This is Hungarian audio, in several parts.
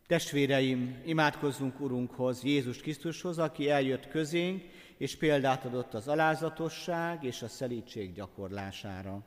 Testvéreim, imádkozzunk Urunkhoz, Jézus Krisztushoz, aki eljött közénk, és példát adott az alázatosság és a szelídség gyakorlására.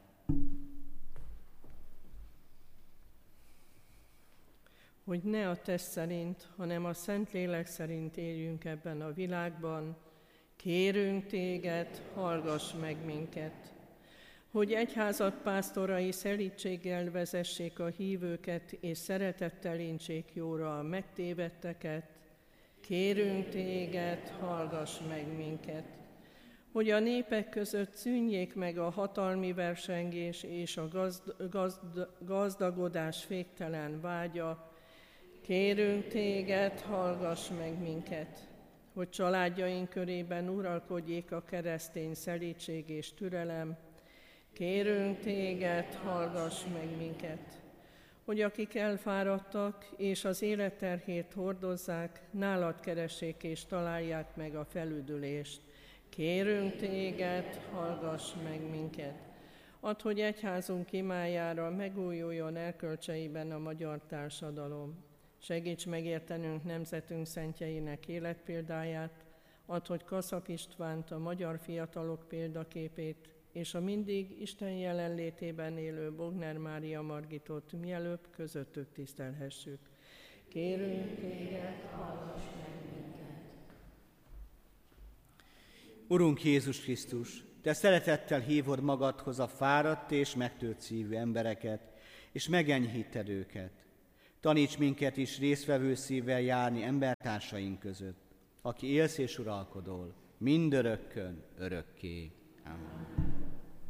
Hogy ne a test szerint, hanem a Szentlélek szerint éljünk ebben a világban, kérünk téged, hallgass meg minket. Hogy egyházad pásztorai szelídséggel vezessék a hívőket, és szeretettel intsék jóra a megtévedteket, kérünk téged, hallgass meg minket. Hogy a népek között szűnjék meg a hatalmi versengés és a gazdagodás féktelen vágya, kérünk téged, hallgass meg minket. Hogy családjaink körében uralkodjék a keresztény szelídség és türelem, kérünk téged, hallgass meg minket. Hogy akik elfáradtak és az életterhét hordozzák, nálad keressék és találják meg a felüdülést. Kérünk téged, hallgass meg minket. Add, hogy egyházunk imájára megújuljon erkölcseiben a magyar társadalom. Segíts megértenünk nemzetünk szentjeinek életpéldáját, add, hogy Kaszap Istvánt, a magyar fiatalok példaképét, és a mindig Isten jelenlétében élő Bogner Mária Margitot mielőbb közöttük tisztelhessük. Kérünk téged, hallgass meg minket! Urunk Jézus Krisztus, te szeretettel hívod magadhoz a fáradt és megtört szívű embereket, és megenyhíted őket. Taníts minket is résztvevő szívvel járni embertársaink között, aki élsz és uralkodol, mindörökkön, örökké. Amen.